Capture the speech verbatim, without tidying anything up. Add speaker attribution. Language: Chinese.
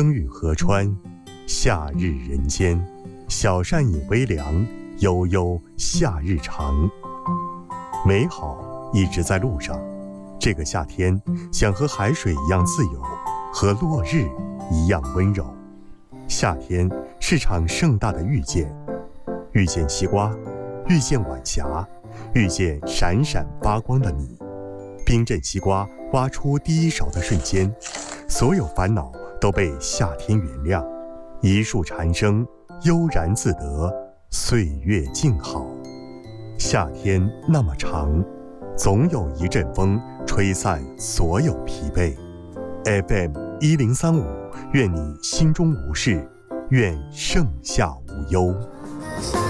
Speaker 1: 生育河川，夏日人间。小扇饮微凉，悠悠夏日长。美好一直在路上。这个夏天，想和海水一样自由，和落日一样温柔。夏天是场盛大的遇见，遇见西瓜，遇见晚霞，遇见闪闪发光的你。冰镇西瓜挖出第一勺的瞬间，所有烦恼都被夏天原谅。一树蝉声，悠然自得，岁月静好。夏天那么长，总有一阵风吹散所有疲惫。F M 一零三五，愿你心中无事，愿盛夏无忧。